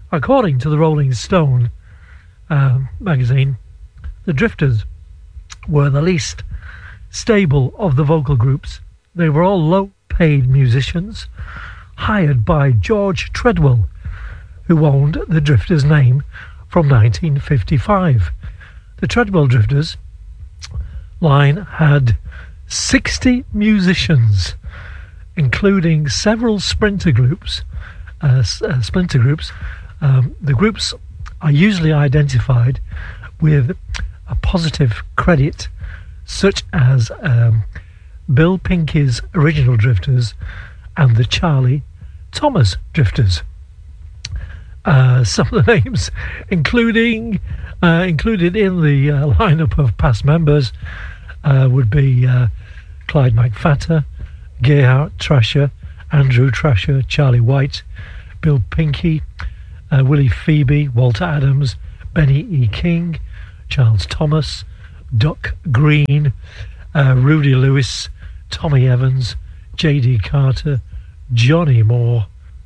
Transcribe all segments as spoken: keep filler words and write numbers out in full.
According to the Rolling Stone uh, magazine, the Drifters were the least stable of the vocal groups. They were all low-paid musicians hired by George Treadwell, who owned the Drifters' name from nineteen fifty-five. The Treadwell Drifters line had sixty musicians, including several sprinter groups. Uh, uh, splinter groups. Um, the groups are usually identified with a positive credit, such as um, Bill Pinkey's Original Drifters and the Charlie Thomas Drifters. Uh, some of the names, including uh, included in the uh, lineup of past members, uh, would be uh, Clyde McFatter, Gerhard Trasher, Andrew Trasher, Charlie White, Bill Pinkey, uh, Willie Phoebe, Walter Adams, Benny E. King, Charles Thomas, Duck Green, uh, Rudy Lewis, Tommy Evans, J D Carter, Johnny Moore.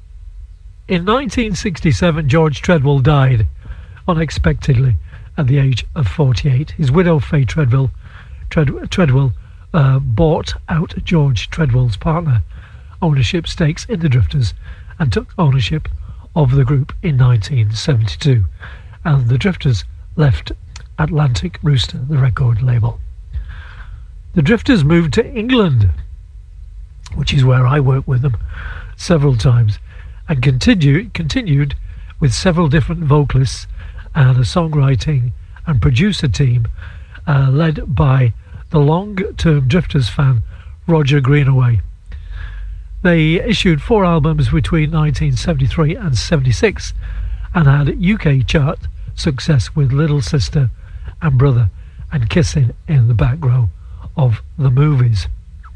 In nineteen sixty-seven, George Treadwell died unexpectedly at the age of forty-eight. His widow, Faye Treadwell, Tread- Treadwell uh, bought out George Treadwell's partner ownership stakes in the Drifters and took ownership of the group in nineteen seventy-two. And the Drifters left Atlantic Rooster, the record label. The Drifters moved to England, which is where I worked with them several times, and continued continued with several different vocalists and a songwriting and producer team uh, led by the long-term Drifters fan Roger Greenaway. They issued four albums between nineteen seventy-three and seventy-six and had U K chart success with Little Sister and Brother and Kissing in the Back Row of the Movies.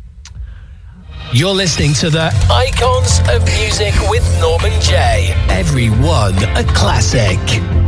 You're listening to the Icons of Music with Norman J. Every one a classic.